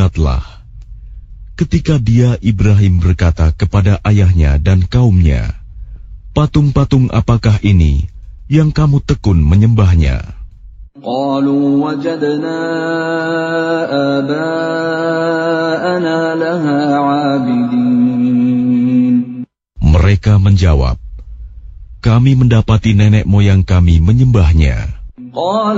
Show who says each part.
Speaker 1: Ingatlah ketika dia Ibrahim berkata kepada ayahnya dan kaumnya, "Patung-patung apakah ini yang kamu tekun menyembahnya?"
Speaker 2: قالوا وجدنا آباءنا لها عابدين.
Speaker 1: Mereka menjawab, "Kami mendapati nenek moyang kami menyembahnya."